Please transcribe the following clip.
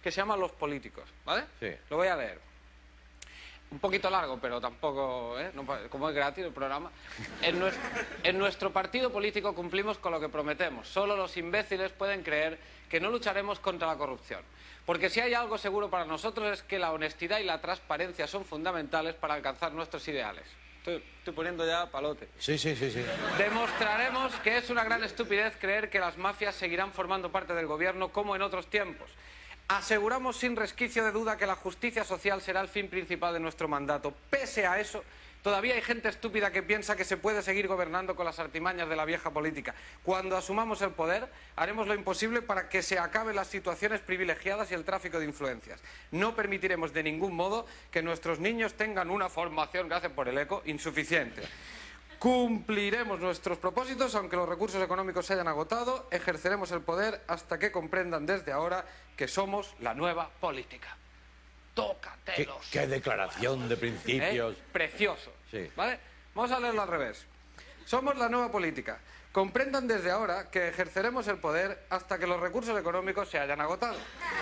que se llama Los Políticos, ¿vale? Sí. Lo voy a leer. Un poquito largo, pero tampoco, no, como es gratis el programa. En nuestro partido político cumplimos con lo que prometemos. Solo los imbéciles pueden creer que no lucharemos contra la corrupción. Porque si hay algo seguro para nosotros es que la honestidad y la transparencia son fundamentales para alcanzar nuestros ideales. Estoy poniendo ya palote. Sí. Demostraremos que es una gran estupidez creer que las mafias seguirán formando parte del gobierno como en otros tiempos. Aseguramos sin resquicio de duda que la justicia social será el fin principal de nuestro mandato. Pese a eso, todavía hay gente estúpida que piensa que se puede seguir gobernando con las artimañas de la vieja política. Cuando asumamos el poder, haremos lo imposible para que se acaben las situaciones privilegiadas y el tráfico de influencias. No permitiremos de ningún modo que nuestros niños tengan una formación, gracias por el eco, insuficiente. Cumpliremos nuestros propósitos, aunque los recursos económicos se hayan agotado. Ejerceremos el poder hasta que comprendan desde ahora que somos la nueva política. Tócatelos. ¿Qué declaración de principios? Precioso. Sí. ¿Vale? Vamos a leerlo al revés. Somos la nueva política. Comprendan desde ahora que ejerceremos el poder hasta que los recursos económicos se hayan agotado.